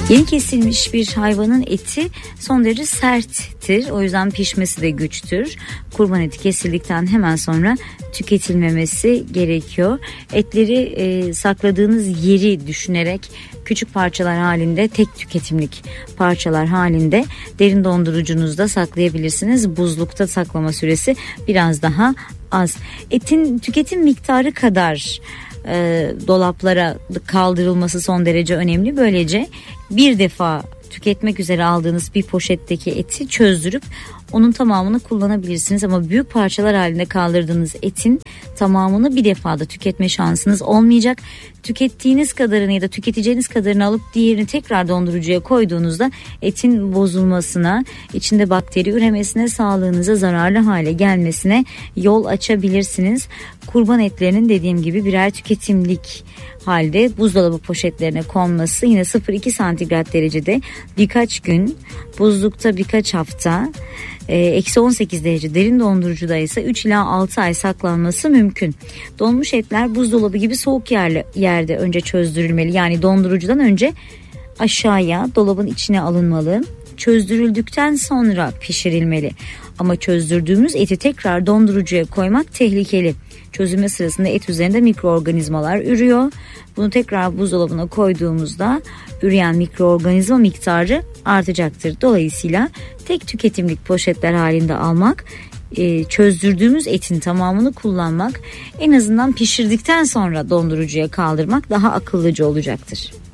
Yeni kesilmiş bir hayvanın eti son derece serttir. O yüzden pişmesi de güçtür. Kurban eti kesildikten hemen sonra tüketilmemesi gerekiyor. Etleri sakladığınız yeri düşünerek küçük parçalar halinde, tek tüketimlik parçalar halinde derin dondurucunuzda saklayabilirsiniz. Buzlukta saklama süresi biraz daha az. Etin tüketim miktarı kadar dolaplara kaldırılması son derece önemli. Böylece bir defa tüketmek üzere aldığınız bir poşetteki eti çözdürüp onun tamamını kullanabilirsiniz. Ama büyük parçalar halinde kaldırdığınız etin tamamını bir defada tüketme şansınız olmayacak. Tükettiğiniz kadarını ya da tüketeceğiniz kadarını alıp diğerini tekrar dondurucuya koyduğunuzda etin bozulmasına, içinde bakteri üremesine, sağlığınıza zararlı hale gelmesine yol açabilirsiniz. Kurban etlerinin dediğim gibi birer tüketimlik halde buzdolabı poşetlerine konması yine 0-2 santigrat derecede birkaç gün, buzlukta birkaç hafta, eksi 18 derece derin dondurucuda ise 3 ila 6 ay saklanması mümkün. Donmuş etler buzdolabı gibi soğuk yerde önce çözdürülmeli. Yani dondurucudan önce aşağıya, dolabın içine alınmalı. Çözdürüldükten sonra pişirilmeli. Ama çözdürdüğümüz eti tekrar dondurucuya koymak tehlikeli. Çözülme sırasında et üzerinde mikroorganizmalar ürüyor. Bunu tekrar buzdolabına koyduğumuzda üreyen mikroorganizma miktarı artacaktır. Dolayısıyla tek tüketimlik poşetler halinde almak, çözdürdüğümüz etin tamamını kullanmak, en azından pişirdikten sonra dondurucuya kaldırmak daha akıllıca olacaktır.